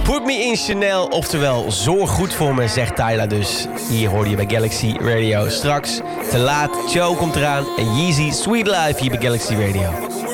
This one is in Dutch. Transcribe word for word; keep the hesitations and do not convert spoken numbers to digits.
Put me in Chanel, oftewel zorg goed voor me, zegt Tyla dus. Hier hoorde je bij Galaxy Radio. Straks, te laat, Joe komt eraan en Yeezy, Sweet Life hier bij Galaxy Radio.